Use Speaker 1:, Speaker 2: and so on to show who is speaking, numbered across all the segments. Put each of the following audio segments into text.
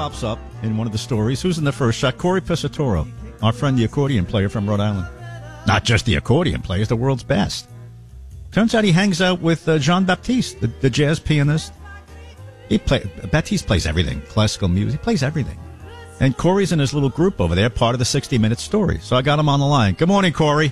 Speaker 1: pops up in one of the stories. Who's in the first shot? Corey Pisatoro, our friend, the accordion player from Rhode Island. Not just the accordion player, he's the world's best. Turns out he hangs out with Jean-Baptiste, the jazz pianist. Baptiste plays everything, classical music. He plays everything. And Corey's in his little group over there, part of the 60-Minute Story. So I got him on the line. Good morning, Corey.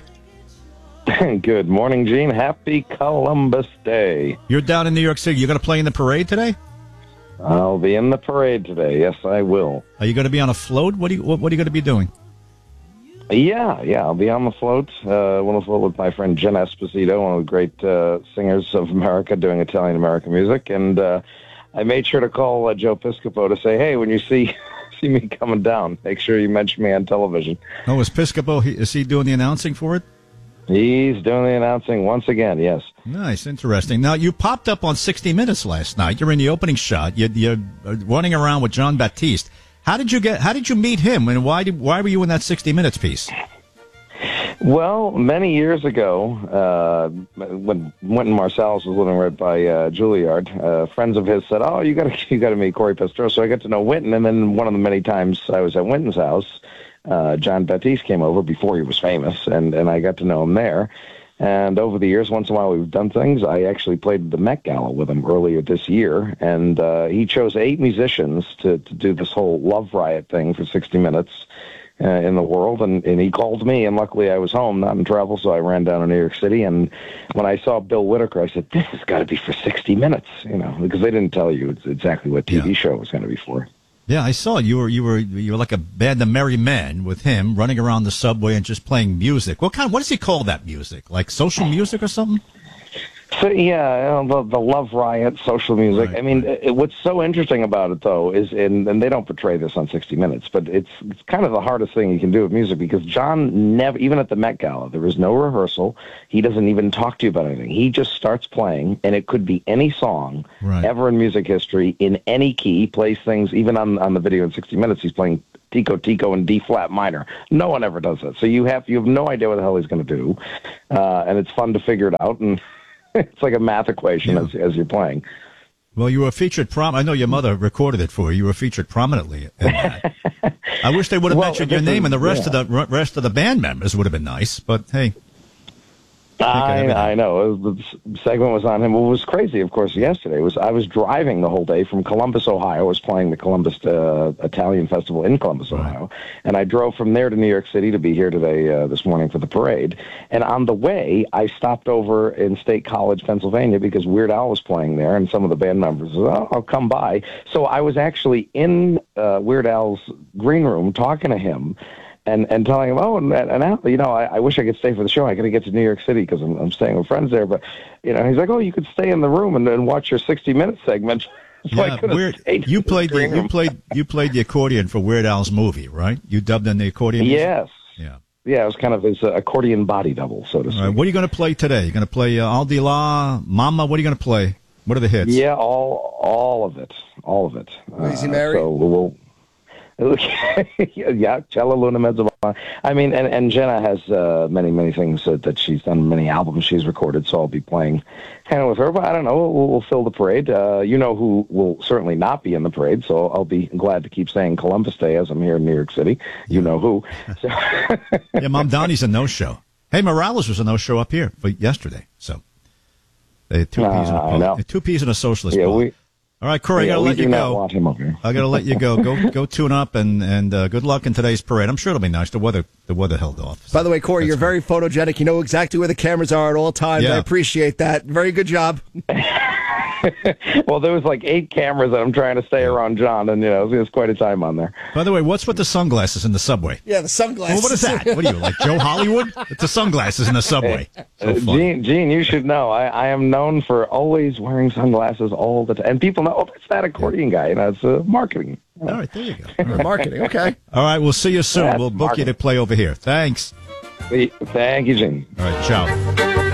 Speaker 2: Good morning, Gene. Happy Columbus Day.
Speaker 1: You're down in New York City. You going to play in the parade today?
Speaker 2: I'll be in the parade today. Yes, I will.
Speaker 1: Are you going to be on a float? What are you going to be doing?
Speaker 2: Yeah, I'll be on the float. On the float with my friend Jen Esposito, one of the great singers of America, doing Italian-American music. And I made sure to call Joe Piscopo to say, hey, when you see me coming down, make sure you mention me on television.
Speaker 1: Oh, is Piscopo, is he doing the announcing for it?
Speaker 2: He's doing the announcing once again, yes.
Speaker 1: Nice, interesting. Now, you popped up on 60 Minutes last night. You're in the opening shot. You're running around with Jean-Baptiste. How did you meet him, and why were you in that 60 Minutes piece?
Speaker 2: Well, many years ago, when Wynton Marsalis was living right by Juilliard, friends of his said, "Oh, you got to meet Corey Pisatoro." So I got to know Wynton, and then one of the many times I was at Wynton's house, Jean-Baptiste came over before he was famous, and I got to know him there. And over the years, once in a while, we've done things. I actually played the Met Gala with him earlier this year, and he chose 8 musicians to do this whole Love Riot thing for 60 Minutes in the world, and he called me, and luckily I was home, not in travel, so I ran down to New York City, and when I saw Bill Whitaker, I said, this has got to be for 60 Minutes, because they didn't tell you exactly what TV show it was going to be for.
Speaker 1: Yeah, I saw you were like a band of merry men with him running around the subway and just playing music. What does he call that music? Like social music or something?
Speaker 2: So the Love Riot, social music.
Speaker 1: Right,
Speaker 2: I mean, what's so interesting about it though is, and they don't portray this on 60 Minutes, but it's kind of the hardest thing you can do with music, because John never, even at the Met Gala, there was no rehearsal. He doesn't even talk to you about anything. He just starts playing, and it could be any song ever in music history in any key. He plays things even on the video in 60 Minutes. He's playing Tico Tico in D flat minor. No one ever does that. So you have no idea what the hell he's going to do, and it's fun to figure it out. And it's like a math equation as you're playing.
Speaker 1: Well, you were featured I know your mother recorded it for you. You were featured prominently in that. I wish they would have mentioned your name, and the rest of the band members would have been nice. But hey,
Speaker 2: I know. The segment was on him. What was crazy, of course, yesterday was I was driving the whole day from Columbus, Ohio. I was playing the Columbus Italian Festival in Columbus, Ohio. And I drove from there to New York City to be here today, this morning for the parade. And on the way, I stopped over in State College, Pennsylvania, because Weird Al was playing there, and some of the band members said, "Oh, I'll come by." So I was actually in Weird Al's green room talking to him, and telling him, "Oh, and Al, I wish I could stay for the show. I got to get to New York City because I'm staying with friends there." But he's like, "Oh, you could stay in the room and watch your 60 Minute segment." So
Speaker 1: you played the accordion for Weird Al's movie, right? You dubbed in the accordion.
Speaker 2: Yes.
Speaker 1: Yeah.
Speaker 2: Yeah, it was kind of his accordion body double, so to speak.
Speaker 1: Right. What are you going to play today? You're going to play Al Di La, Mama. What are you going to play? What are the hits?
Speaker 2: Yeah, all of it,
Speaker 3: Lazy Mary.
Speaker 2: So we'll. Yeah, Cello Luna Mezzabon. I mean, and Jenna has many things that she's done, many albums she's recorded, so I'll be playing kind of with her. But I don't know, we'll fill the parade. Who will certainly not be in the parade, so I'll be glad to keep saying Columbus Day as I'm here in New York City. You know who. So.
Speaker 1: Yeah, Mom Donnie's a no-show. Hey, Morales was a no-show up here for yesterday, so they had two peas in a socialist ball. All right, Corey, I got to let you go.
Speaker 2: Want him up here.
Speaker 1: I got to let you go. Go tune up and good luck in today's parade. I'm sure it'll be nice. The weather held off.
Speaker 3: By the way, Corey, you're very photogenic. You know exactly where the cameras are at all times. Yeah. I appreciate that. Very good job.
Speaker 2: Well, there was like 8 cameras that I'm trying to stay around John, and it was quite a time on there.
Speaker 1: By the way, what's with the sunglasses in the subway?
Speaker 3: Yeah, the sunglasses.
Speaker 1: Well, what is that? What are you, like Joe Hollywood? It's the sunglasses in the subway. So
Speaker 2: Gene, you should know. I am known for always wearing sunglasses all the time, and people know, oh, it's that accordion guy. It's marketing.
Speaker 1: All right, there you go. Right.
Speaker 3: Marketing, okay.
Speaker 1: All right, we'll see you soon. We'll book you to play over here. Thanks.
Speaker 2: Thank you, Gene.
Speaker 1: All right, ciao.